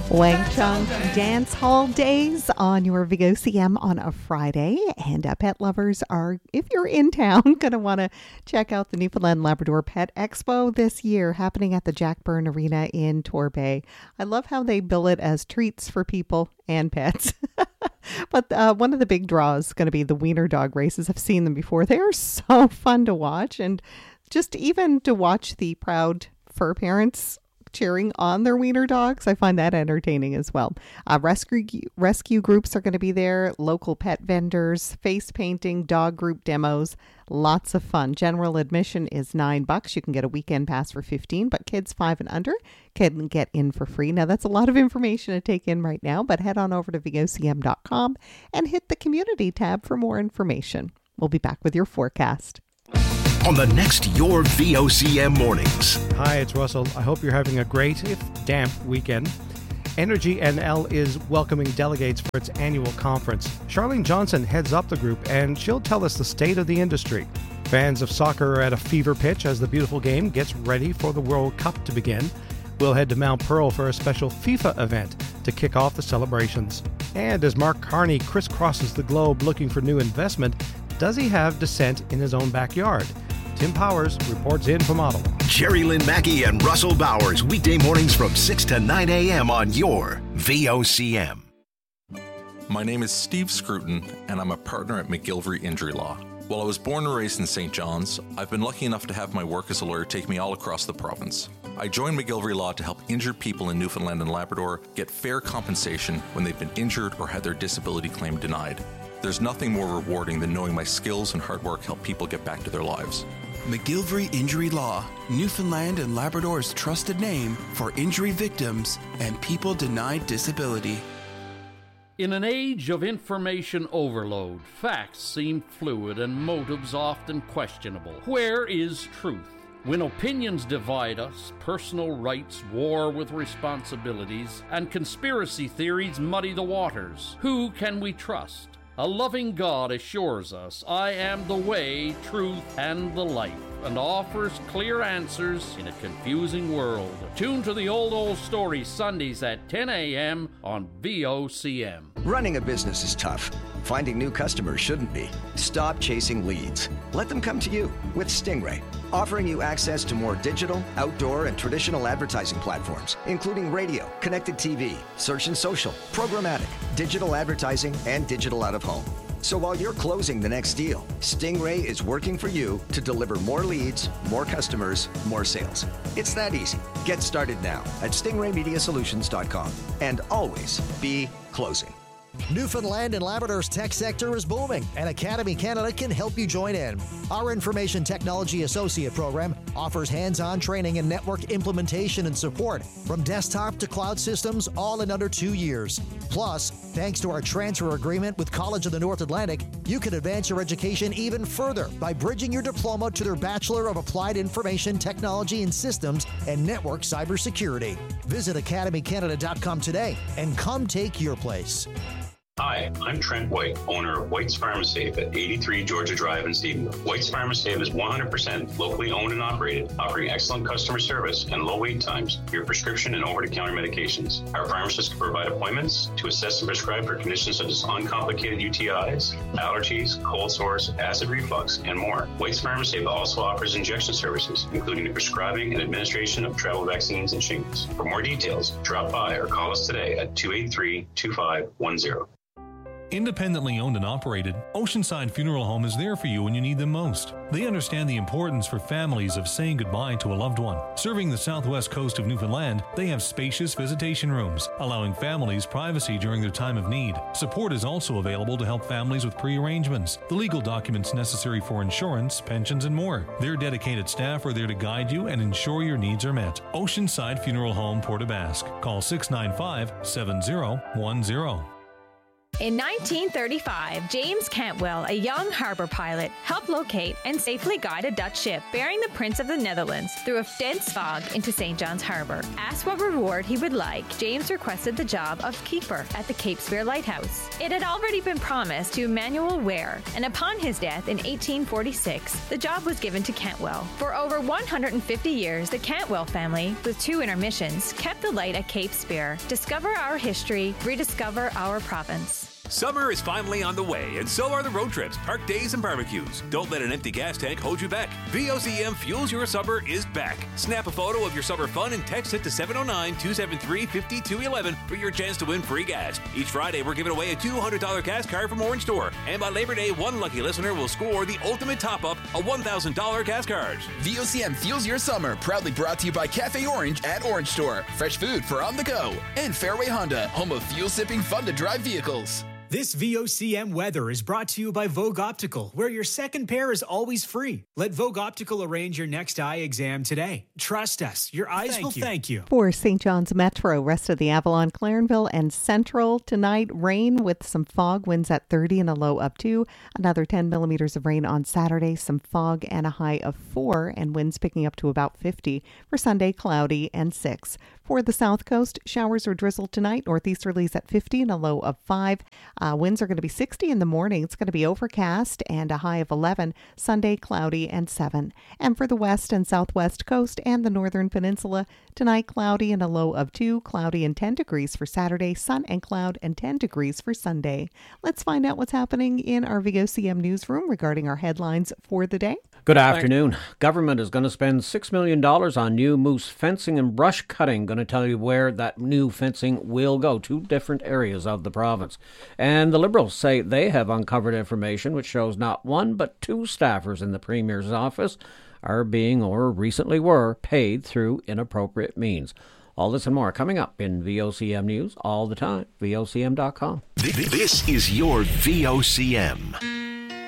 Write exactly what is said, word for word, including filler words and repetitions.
Wang Chung Dance Hall Days on your V O C M on a Friday. And uh, pet lovers are, if you're in town, going to want to check out the Newfoundland Labrador Pet Expo this year happening at the Jack Byrne Arena in Torbay. I love how they bill it as treats for people and pets. But uh, one of the big draws is going to be the wiener dog races. I've seen them before. They are so fun to watch. And just even to watch the proud fur parents cheering on their wiener dogs, I find that entertaining as well. Uh, rescue rescue groups are going to be there, local pet vendors, face painting, dog group demos, lots of fun. General admission is nine bucks. You can get a weekend pass for fifteen, but kids five and under can get in for free. Now that's a lot of information to take in right now, but head on over to V O C M dot com and hit the community tab for more information. We'll be back with your forecast on the next Your V O C M Mornings. Hi, it's Russell. I hope you're having a great, if damp, weekend. Energy N L is welcoming delegates for its annual conference. Charlene Johnson heads up the group, and she'll tell us the state of the industry. Fans of soccer are at a fever pitch as the beautiful game gets ready for the World Cup to begin. We'll head to Mount Pearl for a special FIFA event to kick off the celebrations. And as Mark Carney crisscrosses the globe looking for new investment, does he have dissent in his own backyard? Tim Powers reports in from Ottawa. Jerry Lynn Mackey and Russell Bowers, weekday mornings from six to nine a.m. on your V O C M. My name is Steve Scruton, and I'm a partner at McGilvery Injury Law. While I was born and raised in Saint John's, I've been lucky enough to have my work as a lawyer take me all across the province. I joined McGilvery Law to help injured people in Newfoundland and Labrador get fair compensation when they've been injured or had their disability claim denied. There's nothing more rewarding than knowing my skills and hard work help people get back to their lives. McGilvery Injury Law, Newfoundland and Labrador's trusted name for injury victims and people denied disability. In an age of information overload, facts seem fluid and motives often questionable. Where is truth? When opinions divide us, personal rights war with responsibilities, and conspiracy theories muddy the waters, who can we trust? A loving God assures us, I am the way, truth, and the life, and offers clear answers in a confusing world. Tune to the Old Old Story Sundays at ten a.m. on V O C M. Running a business is tough. Finding new customers shouldn't be. Stop chasing leads. Let them come to you with Stingray, offering you access to more digital, outdoor, and traditional advertising platforms, including radio, connected T V, search and social, programmatic, digital advertising, and digital out-of-home. So while you're closing the next deal, Stingray is working for you to deliver more leads, more customers, more sales. It's that easy. Get started now at stingray media solutions dot com and always be closing. Newfoundland and Labrador's tech sector is booming, and Academy Canada can help you join in. Our Information Technology Associate program offers hands-on training in network implementation and support, from desktop to cloud systems, all in under two years. Plus, thanks to our transfer agreement with College of the North Atlantic, you can advance your education even further by bridging your diploma to their Bachelor of Applied Information Technology and Systems and Network Cybersecurity. Visit academy canada dot com today and come take your place. Hi, I'm Trent White, owner of White's Pharmasafe at eighty-three Georgia Drive in Stephenville. White's Pharmasafe is one hundred percent locally owned and operated, offering excellent customer service and low wait times for your prescription and over-the-counter medications. Our pharmacists can provide appointments to assess and prescribe for conditions such as uncomplicated U T Is, allergies, cold sores, acid reflux, and more. White's Pharmasafe also offers injection services, including the prescribing and administration of travel vaccines and shingles. For more details, drop by or call us today at two eight three, two five one zero. Independently owned and operated, Oceanside Funeral Home is there for you when you need them most. They understand the importance for families of saying goodbye to a loved one. Serving the southwest coast of Newfoundland, they have spacious visitation rooms, allowing families privacy during their time of need. Support is also available to help families with pre-arrangements, the legal documents necessary for insurance, pensions, and more. Their dedicated staff are there to guide you and ensure your needs are met. Oceanside Funeral Home, Port aux Basques. Call six nine five, seven zero one zero. In nineteen thirty-five, James Cantwell, a young harbor pilot, helped locate and safely guide a Dutch ship bearing the Prince of the Netherlands through a dense fog into Saint John's Harbor. Asked what reward he would like, James requested the job of keeper at the Cape Spear Lighthouse. It had already been promised to Emmanuel Ware, and upon his death in eighteen forty-six, the job was given to Cantwell. For over one hundred fifty years, the Cantwell family, with two intermissions, kept the light at Cape Spear. Discover our history, rediscover our province. Summer is finally on the way, and so are the road trips, park days, and barbecues. Don't let an empty gas tank hold you back. V O C M Fuels Your Summer is back. Snap a photo of your summer fun and text it to seven oh nine, two seven three, five two one one for your chance to win free gas. Each Friday, we're giving away a two hundred dollars gas card from Orange Store. And by Labor Day, one lucky listener will score the ultimate top-up, a one thousand dollars gas card. V O C M Fuels Your Summer, proudly brought to you by Cafe Orange at Orange Store. Fresh food for on the go. And Fairway Honda, home of fuel-sipping, fun-to-drive vehicles. This V O C M weather is brought to you by Vogue Optical, where your second pair is always free. Let Vogue Optical arrange your next eye exam today. Trust us, your eyes thank will you. thank you. For Saint John's Metro, rest of the Avalon, Clarenville, and Central tonight, rain with some fog, winds at thirty and a low up to. Another ten millimeters of rain on Saturday, some fog and a high of four, and winds picking up to about fifty. For Sunday, cloudy and six. For the South Coast, showers or drizzle tonight, northeasterlies at fifty and a low of five. Uh, winds are going to be sixty in the morning. It's going to be overcast and a high of eleven. Sunday, cloudy and seven. And for the west and southwest coast and the northern peninsula, tonight, cloudy and a low of two. Cloudy and ten degrees for Saturday. Sun and cloud and ten degrees for Sunday. Let's find out what's happening in our V O C M newsroom regarding our headlines for the day. Good afternoon. Government is going to spend six million dollars on new moose fencing and brush cutting. Going to tell you where that new fencing will go. Two different areas of the province. And the Liberals say they have uncovered information which shows not one but two staffers in the Premier's office are being or recently were paid through inappropriate means. All this and more coming up in V O C M News all the time. V O C M dot com. This is your V O C M.